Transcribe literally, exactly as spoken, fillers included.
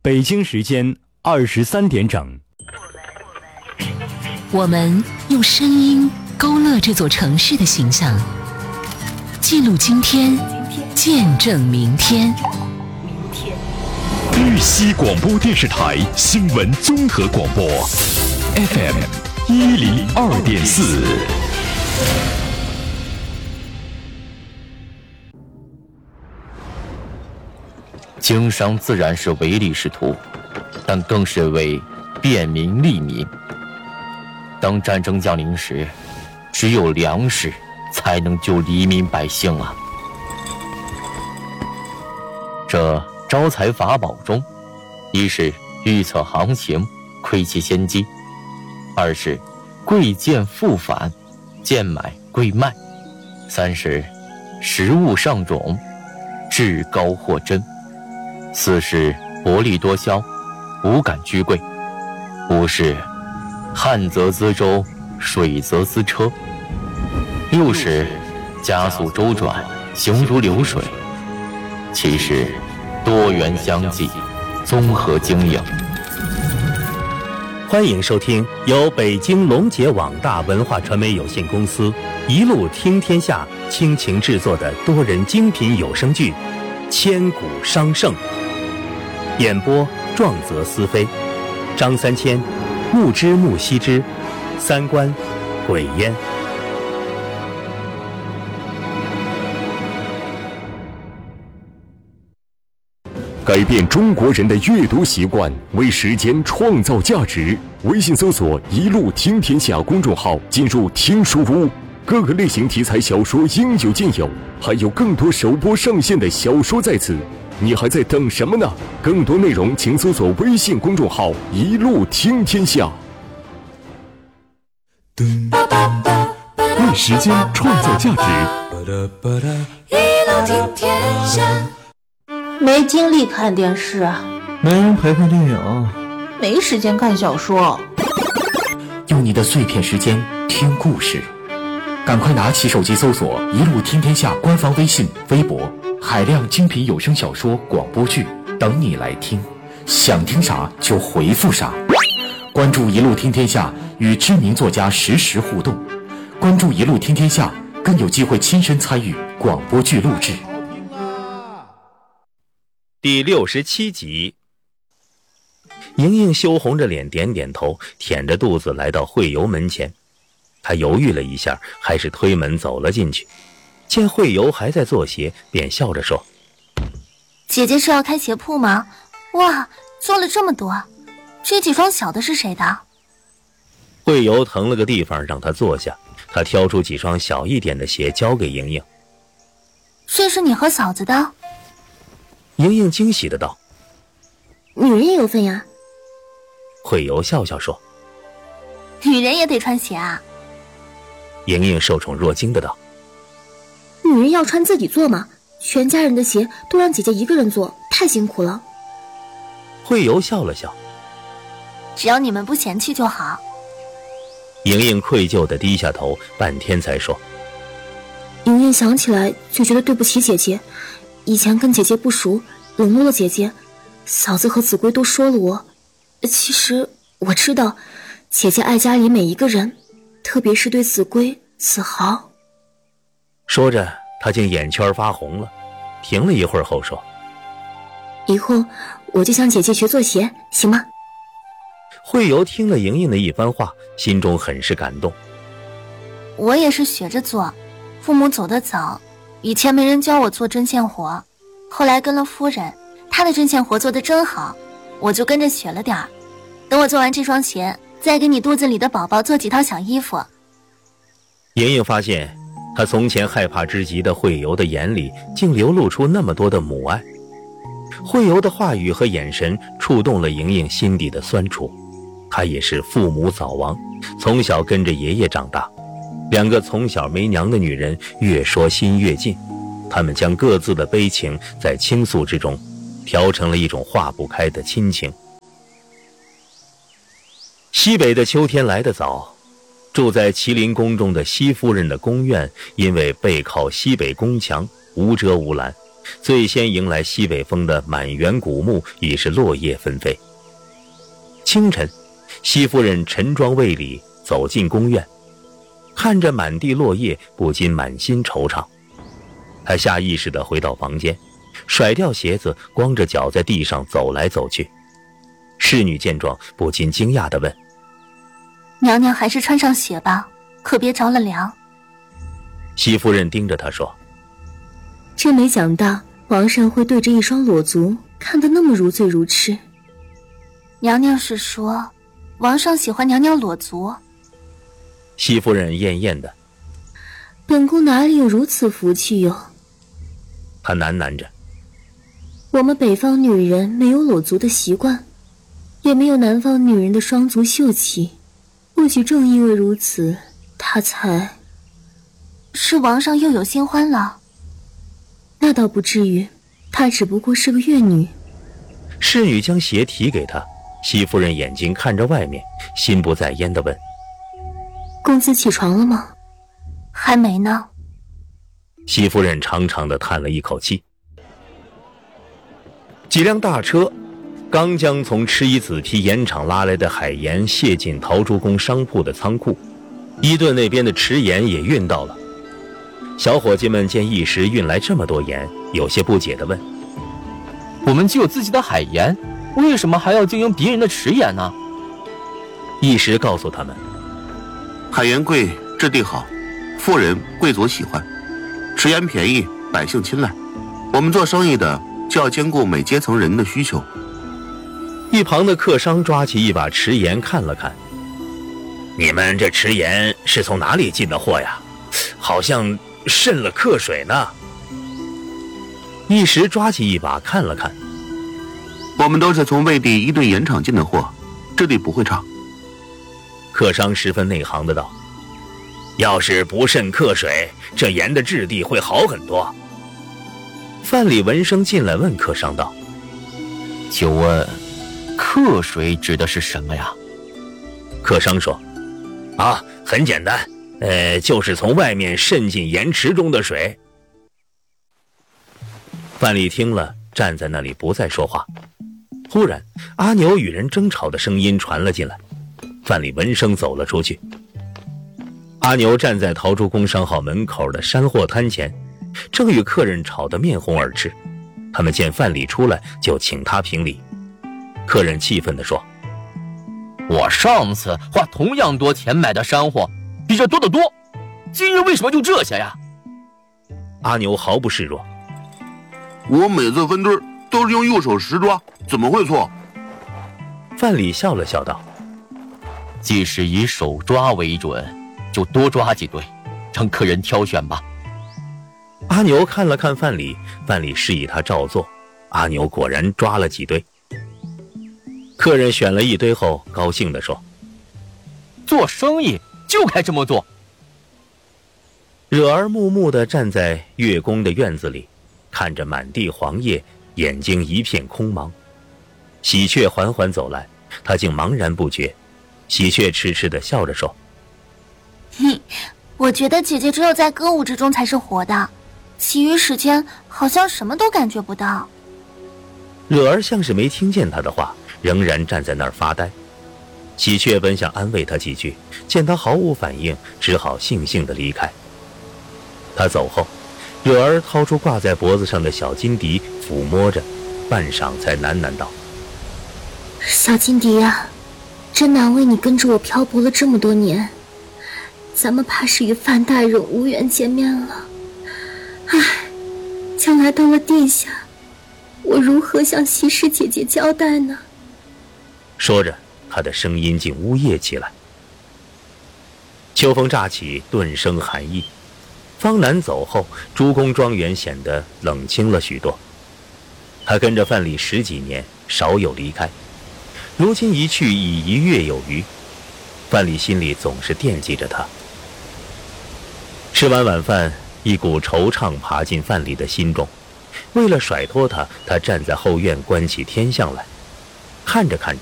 北京时间二十三点整， 我们用声音勾勒这座城市的形象，记录今天，见证明天。 玉溪广播电视台新闻综合广播 F M 一零二点四。 经商自然是唯利是图，但更是为便民利民。当战争降临时，只有粮食才能救黎民百姓啊！这招财法宝中，一是预测行情，窥其先机；二是贵贱复返，贱买贵卖；三是食物上种，至高货真；四是薄利多销，无感居贵；五是旱则资舟，水则资车；六是加速周转，行如流水；七是多元相济，综合经营。 欢迎收听由北京龙杰网大文化传媒有限公司一路听天下倾情制作的多人精品有声剧《千古商圣》，演播壮则思飞，张三千、木之木西之，三观鬼烟。 改变中国人的阅读习惯，为时间创造价值。微信搜索一路听天下公众号，进入听书屋，各个类型题材小说应有尽有，还有更多首播上线的小说在此，你还在等什么呢？更多内容请搜索微信公众号一路听天下。为时间创造价值， 一路听天下。 没精力看电视， 没人陪看电影， 没时间看小说。 用你的碎片时间听故事，赶快拿起手机搜索一路听天下官方微信微博，海量精品有声小说广播剧等你来听，想听啥就回复啥。关注一路听天下，与知名作家实时互动，关注一路听天下，更有机会亲身参与广播剧录制。 第六十七集，莹莹羞红着脸点点头，舔着肚子来到会游门前。她犹豫了一下，还是推门走了进去。见会游还在做鞋，便笑着说： 姐姐是要开鞋铺吗？哇，做了这么多，这几双小的是谁的？ 会游腾了个地方让她坐下，她挑出几双小一点的鞋交给莹莹。 这是你和嫂子的？ 莹莹惊喜的道： 女人也有份呀。 会游笑笑说： 女人也得穿鞋啊。 莹莹受宠若惊的道： 女人要穿自己做吗？全家人的鞋都让姐姐一个人做，太辛苦了。 会游笑了笑： 只要你们不嫌弃就好。 莹莹愧疚的低下头，半天才说： 莹莹想起来就觉得对不起姐姐，以前跟姐姐不熟，冷落了姐姐，嫂子和子规都说了我。其实我知道姐姐爱家里每一个人，特别是对子规、子豪。 说着她竟眼圈发红了，停了一会儿后说： 以后我就向姐姐学做鞋，行吗？ 会游听了莹莹的一番话，心中很是感动。 我也是学着做，父母走得早，以前没人教我做针线活，后来跟了夫人，她的针线活做得真好，我就跟着学了点儿。等我做完这双鞋，再给你肚子里的宝宝做几套小衣服。 莹莹发现她从前害怕之极的会游的眼里竟流露出那么多的母爱。会游的话语和眼神触动了莹莹心底的酸楚。她也是父母早亡，从小跟着爷爷长大，两个从小没娘的女人越说心越近，她们将各自的悲情在倾诉之中调成了一种化不开的亲情。西北的秋天来得早，住在麒麟宫中的西夫人的宫院因为背靠西北宫墙无遮无拦， 最先迎来西北风的满园古木已是落叶纷飞。清晨，西夫人晨装未理走进宫院，看着满地落叶，不禁满心惆怅。她下意识地回到房间，甩掉鞋子，光着脚在地上走来走去。侍女见状，不禁惊讶地问： 娘娘还是穿上鞋吧，可别着了凉。 西夫人盯着她说： 真没想到皇上会对着一双裸足看得那么如醉如痴。 娘娘是说王上喜欢娘娘裸足？ 西夫人艳艳的： 本宫哪里有如此福气哟？ 她喃喃着： 我们北方女人没有裸足的习惯，也没有南方女人的双足秀气，或许正因为如此，她才…… 是王上又有新欢了？ 那倒不至于，她只不过是个乐女。 侍女将鞋提给她，西夫人眼睛看着外面，心不在焉地问： 公子起床了吗？ 还没呢。 西夫人长长地叹了一口气。几辆大车刚将从赤衣子皮盐场拉来的海盐卸进陶朱公商铺的仓库，伊顿那边的池盐也运到了。小伙计们见一时运来这么多盐，有些不解地问： 我们既有自己的海盐，为什么还要经营别人的池盐呢？ 一时告诉他们： 海盐贵，质地好，富人贵族喜欢，池盐便宜，百姓青睐。我们做生意的就要兼顾每阶层人的需求。 一旁的客商抓起一把池盐看了看：你们这池盐是从哪里进的货呀？好像渗了客水呢。一时抓起一把看了看： 我们都是从魏地伊顿盐场进的货，质地不会差。 客商十分内行的道：要是不渗客水，这盐的质地会好很多。范蠡闻声进来问客商道： 就问客水指的是什么呀？ 客商说：啊，很简单，呃，就是从外面渗进盐池中的水。范蠡听了，站在那里不再说话。忽然，阿牛与人争吵的声音传了进来。范蠡闻声走了出去。阿牛站在陶朱公商号门口的山货摊前，正与客人吵得面红耳赤。他们见范蠡出来，就请他评理。客人气愤地说： 我上次花同样多钱买的山货比这多得多，今日为什么就这些呀？ 阿牛毫不示弱： 我每次分堆都是用右手实抓，怎么会错？ 范蠡笑了笑道： 即使以手抓为准，就多抓几堆，让客人挑选吧。 阿牛看了看范蠡，范蠡示意他照做。阿牛果然抓了几堆。客人选了一堆后，高兴地说： 做生意就该这么做。 惹儿木木地站在月宫的院子里，看着满地黄叶，眼睛一片空茫。喜鹊缓缓走来，他竟茫然不觉。喜鹊痴痴地笑着说： 哼，我觉得姐姐只有在歌舞之中才是活的，其余时间好像什么都感觉不到。 惹儿像是没听见他的话，仍然站在那儿发呆。喜鹊本想安慰他几句，见他毫无反应，只好悻悻地离开。他走后，惹儿掏出挂在脖子上的小金笛，抚摸着，半晌才喃喃道： 小金笛呀，真难为你跟着我漂泊了这么多年，咱们怕是与范大人无缘见面了。唉，将来到了地下，我如何向西施姐姐交代呢？ 说着，他的声音竟呜咽起来。秋风乍起，顿生寒意。方南走后，朱公庄园显得冷清了许多。他跟着范蠡十几年，少有离开，如今一去已一月有余。范蠡心里总是惦记着他。吃完晚饭，一股惆怅爬进范蠡的心中。为了甩脱他，他站在后院观起天象来。看着看着，